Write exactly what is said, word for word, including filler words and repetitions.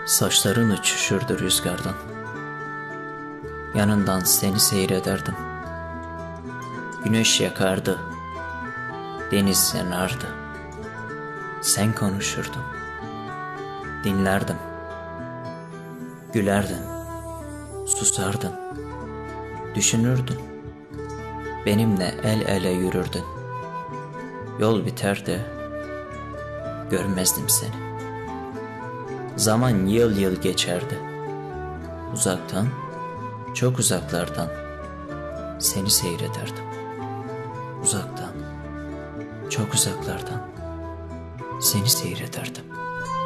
Saçların uçuşurdu rüzgardan. Yanından seni seyrederdim. Güneş yakardı, deniz yanardı. Sen konuşurdun, dinlerdim. Gülerdin, susardın, düşünürdün. Benimle el ele yürürdün. Yol biterdi, görmezdim seni. Zaman yıl yıl geçerdi. Uzaktan, çok uzaklardan seni seyrederdim. Uzaktan, çok uzaklardan seni seyrederdim.